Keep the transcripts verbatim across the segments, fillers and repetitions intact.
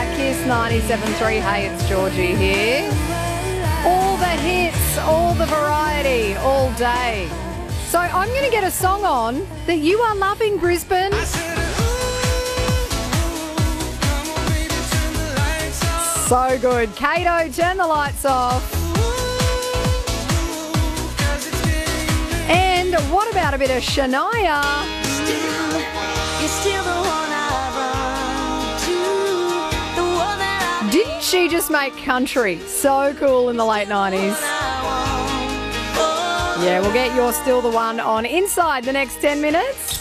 at Kiss ninety-seven point three. Hey, it's Georgie here. All the hits, all the variety, all day. So I'm going to get a song on that you are loving, Brisbane. So good. Kato, turn the lights off. And what about a bit of Shania? Still, you're still the one I run to, the one that I Didn't she just make country so cool in the late nineties? Yeah, we'll get You're Still the One on Inside the next ten minutes.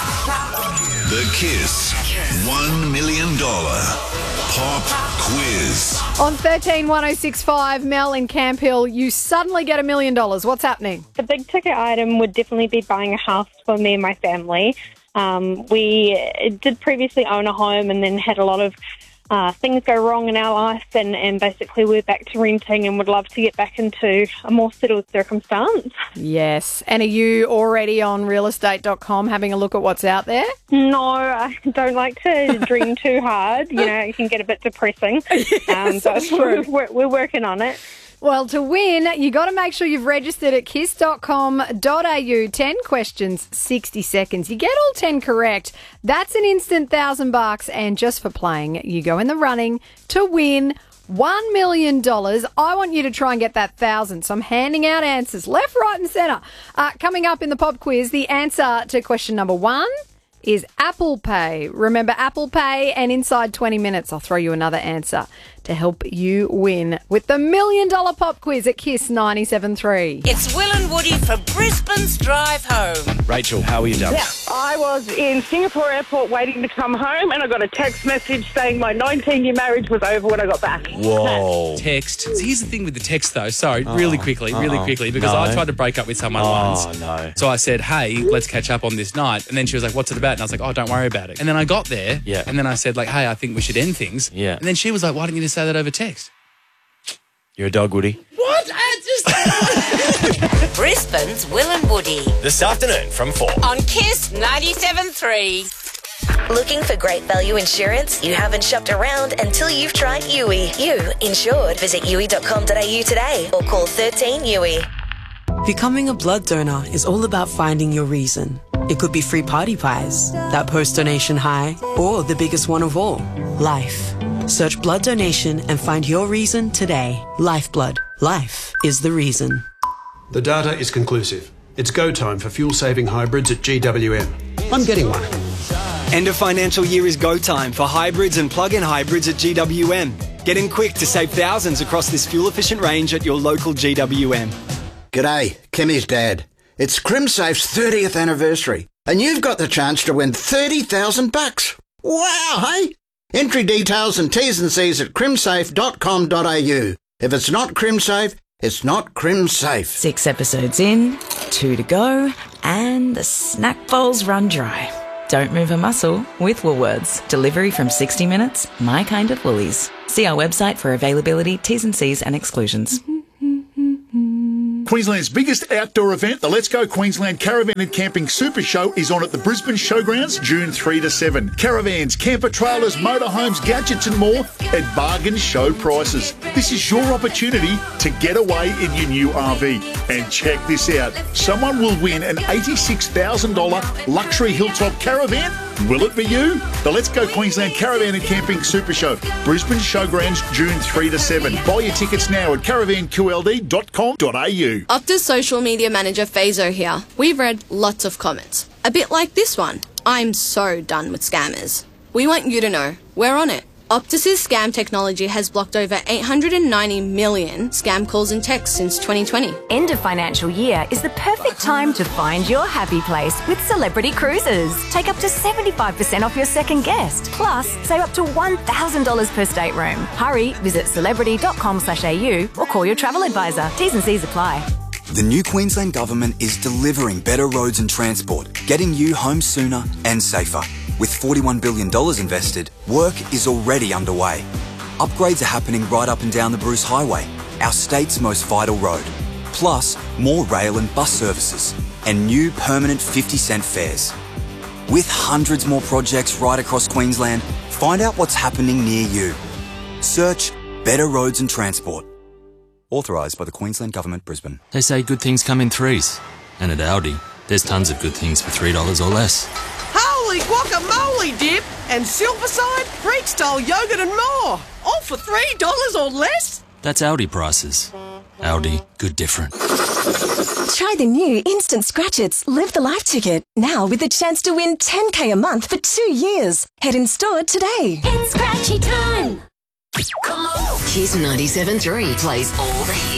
The Kiss one million dollars Pop Quiz. On thirteen one oh six five, Mel in Camp Hill, you suddenly get a million dollars. What's happening? The big ticket item would definitely be buying a house for me and my family. Um, we did previously own a home and then had a lot of uh, things go wrong in our life, and, and basically we're back to renting and would love to get back into a more settled circumstance. Yes. And are you already on real estate dot com having a look at what's out there? No, I don't like to dream too hard. You know, it can get a bit depressing. Yes, um, but that's true. We're, we're working on it. Well, to win, you got to make sure you've registered at kiss dot com dot a u. ten questions, sixty seconds. You get all ten correct. That's an instant thousand bucks. And just for playing, you go in the running to win one million dollars. I want you to try and get that thousand. So I'm handing out answers left, right and centre. Uh, coming up in the pop quiz, the answer to question number one is Apple Pay. Remember Apple Pay, and inside twenty minutes I'll throw you another answer to help you win with the million dollar pop quiz at Kiss ninety-seven point three. It's Will and Woody for Brisbane's Drive Home. Rachel, how are you done? Yeah, I was in Singapore airport waiting to come home, and I got a text message saying my nineteen-year marriage was over when I got back. Whoa. Text. Here's the thing with the text, though. Sorry, really quickly, really uh-oh. quickly, because No. I tried to break up with someone Oh, once. no. So I said, hey, let's catch up on this night. And then she was like, what's it about? And I was like, oh, don't worry about it. And then I got there, Yeah. and then I said, like, hey, I think we should end things. Yeah. And then she was like, why didn't you just say that over text? You're a dog, Woody. What? I just... Brisbane's Will and Woody This afternoon from four. on Kiss ninety-seven point three. Looking for great value insurance? You haven't shopped around until you've tried U I. You insured. Visit U I dot com dot a u today or call thirteen U I. Becoming a blood donor is all about finding your reason. It could be free party pies, that post-donation high, or the biggest one of all, life. Search blood donation and find your reason today. Lifeblood. Life is the reason. The data is conclusive. It's go time for fuel-saving hybrids at G W M. I'm getting one. End of financial year is go time for hybrids and plug-in hybrids at G W M. Get in quick to save thousands across this fuel-efficient range at your local G W M. G'day, Kimmy's dad. It's CrimSafe's thirtieth anniversary, and you've got the chance to win thirty thousand bucks. Wow, hey? Entry details and T's and C's at crimsafe dot com dot a u. If it's not CrimSafe, it's not CrimSafe. Six episodes in, two to go, and the snack bowls run dry. Don't move a muscle with Woolworths. Delivery from sixty minutes, my kind of Woolies. See our website for availability, T's and C's and exclusions. Queensland's biggest outdoor event, the Let's Go Queensland Caravan and Camping Super Show, is on at the Brisbane Showgrounds June third to seventh. Caravans, camper trailers, motorhomes, gadgets and more at bargain show prices. This is your opportunity to get away in your new R V. And check this out. Someone will win an eighty-six thousand dollars luxury hilltop caravan. Will it be you? The Let's Go Queensland Caravan and Camping Super Show, Brisbane Showgrounds June third to seventh. Buy your tickets now at caravan q l d dot com dot a u. Optus social media manager Fazo here. We've read lots of comments. A bit like this one. I'm so done with scammers. We want you to know, we're on it. Optus's scam technology has blocked over eight hundred ninety million scam calls and texts since twenty twenty. End of financial year is the perfect time to find your happy place with Celebrity Cruises. Take up to seventy-five percent off your second guest. Plus, save up to one thousand dollars per stateroom. Hurry, visit celebrity dot com slash a u or call your travel advisor. T's and C's apply. The new Queensland Government is delivering better roads and transport, getting you home sooner and safer. With forty-one billion dollars invested, work is already underway. Upgrades are happening right up and down the Bruce Highway, our state's most vital road. Plus, more rail and bus services, and new permanent fifty cent fares. With hundreds more projects right across Queensland, find out what's happening near you Search Better Roads and Transport. Authorised by the Queensland Government, Brisbane. They say good things come in threes. And at Audi, there's tons of good things for three dollars or less. Holy guacamole dip and Silverside, Freak-style yogurt and more. All for three dollars or less? That's Audi prices. Audi, good different. Try the new Instant Scratch-Its Live the Life ticket, now with the chance to win ten K a month for two years. Head in store today. It's scratchy time. Kiss ninety-seven point three plays all the hits.